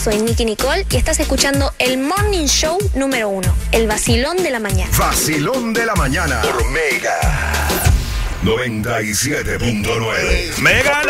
soy Nicky Nicole y estás escuchando el Morning Show número 1, el vacilón de la mañana. Vacilón de la mañana por Mega 97.9. Mega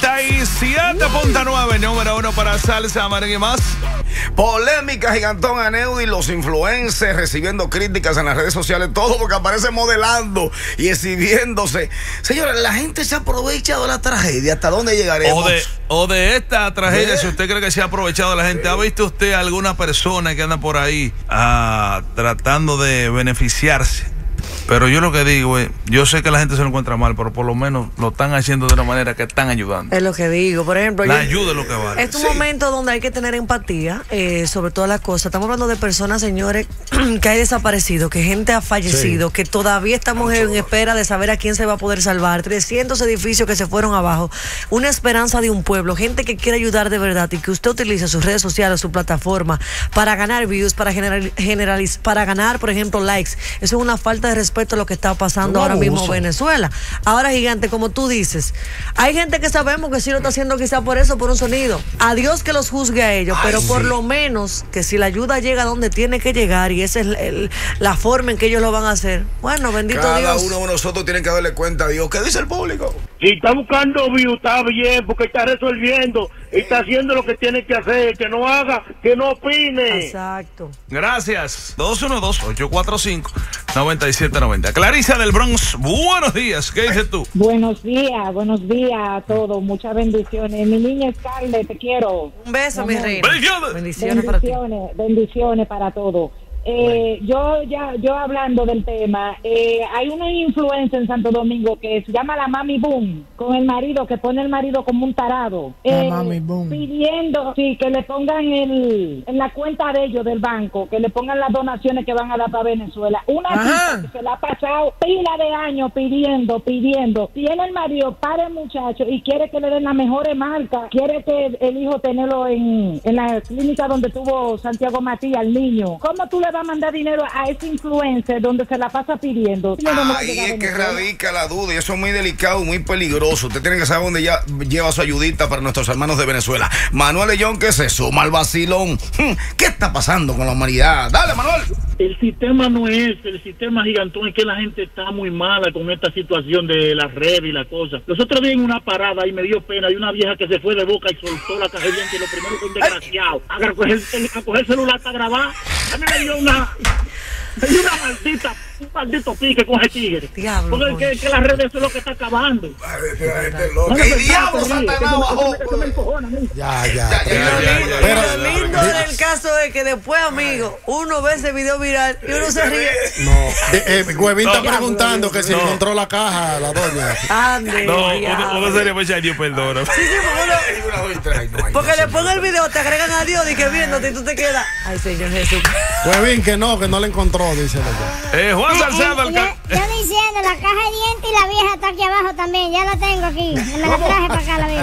97.9, número 1 para salsa, merengue y más. Polémica gigantón a Neudi, los influencers recibiendo críticas en las redes sociales, todo porque aparece modelando y exhibiéndose. Señora, la gente se ha aprovechado de la tragedia. ¿Hasta dónde llegaremos? O de esta tragedia, si usted cree que se ha aprovechado de la gente. ¿Ha visto usted alguna persona que anda por ahí tratando de beneficiarse? Pero yo lo que digo es, yo sé que la gente se lo encuentra mal, pero por lo menos lo están haciendo de una manera que están ayudando. Es lo que digo, por ejemplo. La ayuda es lo que vale. Es un momento donde hay que tener empatía sobre todas las cosas. Estamos hablando de personas, señores, que hay desaparecido, que gente ha fallecido, que todavía estamos en espera de saber a quién se va a poder salvar. 300 edificios que se fueron abajo. Una esperanza de un pueblo, gente que quiere ayudar de verdad y que usted utiliza sus redes sociales, su plataforma para ganar views, para para ganar, por ejemplo, likes. Eso es una falta de respeto a lo que está pasando ahora mismo en Venezuela. Ahora, gigante, como tú dices, hay gente que sabemos que sí lo está haciendo quizá por eso, por un sonido. A Dios que los juzgue a ellos, pero por lo menos que si la ayuda llega donde tiene que llegar y esa es la forma en que ellos lo van a hacer. Bueno, bendito Dios. Cada uno de nosotros tiene que darle cuenta a Dios. ¿Qué dice el público? Si está buscando view, está bien, porque está resolviendo y está haciendo lo que tiene que hacer. Que no haga, que no opine. Exacto. Gracias. 212-845-9790. Clarisa del Bronx, buenos días. ¿Qué dices tú? Buenos días a todos. Muchas bendiciones. Mi niña Scarlett, te quiero. Un beso, mi reina. Bendiciones para ti. Bendiciones para todos. Yo hablando del tema, hay una influencia en Santo Domingo que se llama la Mami Boom, con el marido, que pone el marido como un tarado, Mami Boom, pidiendo que le pongan en la cuenta de ellos del banco, que le pongan las donaciones que van a dar para Venezuela. Una chica que se la ha pasado pila de años pidiendo, tiene el marido para el muchacho y quiere que le den las mejores marcas, quiere que el hijo tenerlo en la clínica donde tuvo Santiago Matías, el niño. ¿Cómo tú le vas a mandar dinero a ese influencer donde se la pasa pidiendo? Ahí es que radica la duda y eso es muy delicado, muy peligroso. Usted tiene que saber dónde ya lleva su ayudita para nuestros hermanos de Venezuela. Manuel Leyón, que se suma al vacilón. ¿Qué está pasando con la humanidad? Dale, Manuel. El sistema no es, el sistema gigantón, es que la gente está muy mala con esta situación de las redes y la cosa. Los otros días en una parada y me dio pena de una vieja que se fue de boca y soltó la caja de dientes, y lo primero que un desgraciado a coger el celular para grabar. A mí me dio una maldita, un maldito pique con ese tigre. Diablo, porque que las redes eso es lo que está acabando. ¿Qué diablo Satanás bajó? Ya. Pero lo lindo del caso es que después, amigo, uno ve ese video viral y uno se ríe. Huevín está preguntando que si encontró la caja, la doña. Ande. Uno sería pues Dios perdona. Sí, porque le pongo el video, te agregan a Dios y que viéndote y tú te quedas. Ay, Señor Jesús. Huevín que no le encontró, dice Juan Salcedo. Yo diciendo, la caja de dientes y la vieja está aquí abajo también. Ya la tengo aquí. Me la traje para acá la vieja.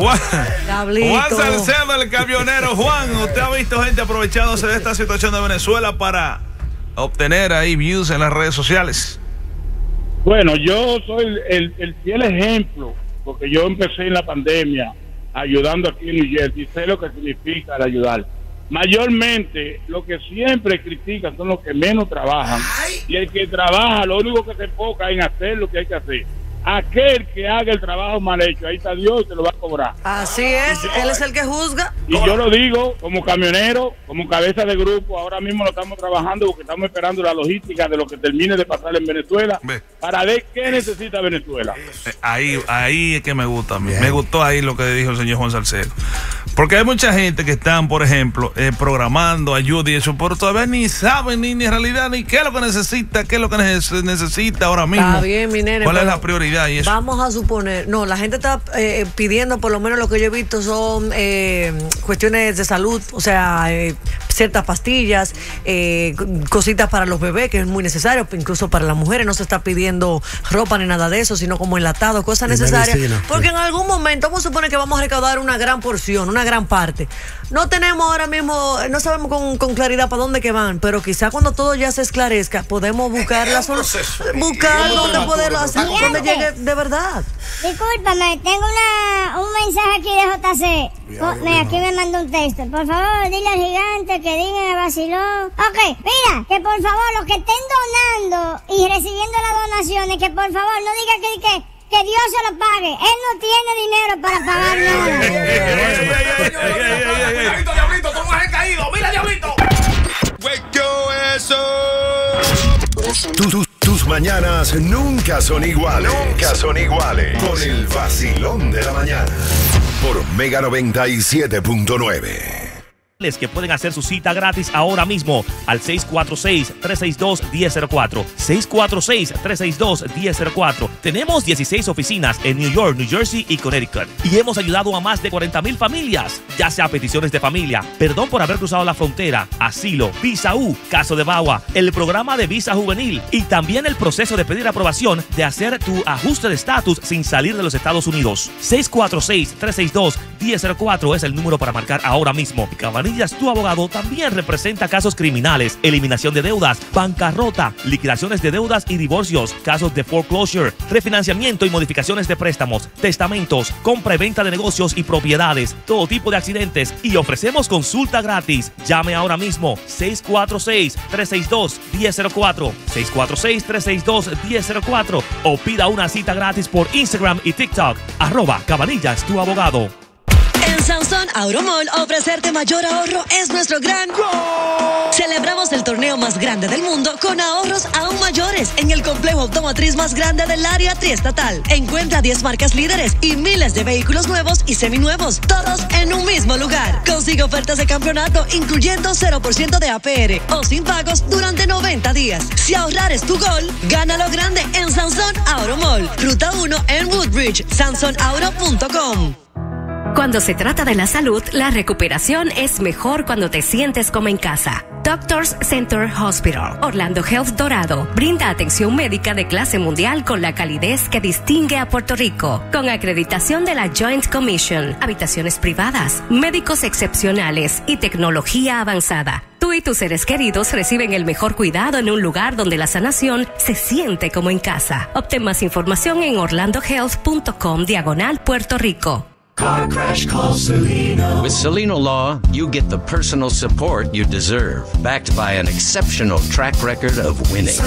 Juan Salcedo, el camionero. Juan, ¿usted ha visto gente aprovechándose de esta situación de Venezuela para obtener ahí views en las redes sociales? Bueno, yo soy el fiel ejemplo, porque yo empecé en la pandemia ayudando aquí en New Jersey, sé lo que significa el ayudar. Mayormente, lo que siempre critican son los que menos trabajan. Y el que trabaja, lo único que se enfoca en hacer lo que hay que hacer. Aquel que haga el trabajo mal hecho, ahí está Dios y te lo va a cobrar. Así es, él es el que juzga. Y yo lo digo como camionero, como cabeza de grupo, ahora mismo lo estamos trabajando porque estamos esperando la logística de lo que termine de pasar en Venezuela para ver qué necesita Venezuela. Ahí es que me gusta a mí. Me gustó ahí lo que dijo el señor Juan Salcedo. Porque hay mucha gente que están, por ejemplo, programando ayuda y eso, pero todavía ni saben ni en realidad ni qué es lo que necesita, necesita ahora mismo. Está bien, mi nene. ¿Cuál es la prioridad? Y eso. Vamos a suponer, no, la gente está pidiendo, por lo menos lo que yo he visto son cuestiones de salud, o sea, ciertas pastillas, cositas para los bebés, que es muy necesario, incluso para las mujeres. No se está pidiendo ropa ni nada de eso, sino como enlatado, cosas necesarias. Medicina, porque en algún momento vamos a suponer que vamos a recaudar una gran porción, una una gran parte. No tenemos ahora mismo, no sabemos con claridad para dónde que van, pero quizá cuando todo ya se esclarezca, podemos buscar la solución, buscar donde poderlo hacer, donde llegue de verdad. Discúlpame, tengo un mensaje aquí de JC. Mira, aquí me mandó un texto. Por favor, dile al gigante que diga a Vacilón. Ok, mira, que por favor, los que estén donando y recibiendo las donaciones, que por favor no diga que Dios se lo pague. Él no tiene dinero para pagar nada. Diablito, tú no has caído. Mira, Diablito. Tus mañanas nunca son iguales. Con el vacilón de la mañana. Por Mega 97.9. Que pueden hacer su cita gratis ahora mismo al 646-362-1004. 646-362-1004. Tenemos 16 oficinas en New York, New Jersey y Connecticut. Y hemos ayudado a más de 40,000 familias, ya sea peticiones de familia, perdón por haber cruzado la frontera, asilo, visa U, caso de VAWA, el programa de visa juvenil y también el proceso de pedir aprobación de hacer tu ajuste de estatus sin salir de los Estados Unidos. 646-362-1004 es el número para marcar ahora mismo. Cabanillas, tu abogado, también representa casos criminales, eliminación de deudas, bancarrota, liquidaciones de deudas y divorcios, casos de foreclosure, refinanciamiento y modificaciones de préstamos, testamentos, compra y venta de negocios y propiedades, todo tipo de accidentes, y ofrecemos consulta gratis. Llame ahora mismo 646-362-1004, 646-362-1004 o pida una cita gratis por Instagram y TikTok, @Cabanillas, tu abogado. En Sansón Automall, ofrecerte mayor ahorro es nuestro gran ¡Gol! Celebramos el torneo más grande del mundo con ahorros aún mayores en el complejo automotriz más grande del área triestatal. Encuentra 10 marcas líderes y miles de vehículos nuevos y seminuevos, todos en un mismo lugar. Consigue ofertas de campeonato incluyendo 0% de APR o sin pagos durante 90 días. Si ahorrar es tu gol, gánalo grande en Sansón Automall. Ruta 1 en Woodbridge, sansonauto.com. Cuando se trata de la salud, la recuperación es mejor cuando te sientes como en casa. Doctors Center Hospital, Orlando Health Dorado, brinda atención médica de clase mundial con la calidez que distingue a Puerto Rico, con acreditación de la Joint Commission, habitaciones privadas, médicos excepcionales y tecnología avanzada. Tú y tus seres queridos reciben el mejor cuidado en un lugar donde la sanación se siente como en casa. Obtén más información en orlandohealth.com/Puerto Rico. Car crash, call Celino. With Celino Law, you get the personal support you deserve, backed by an exceptional track record of winning.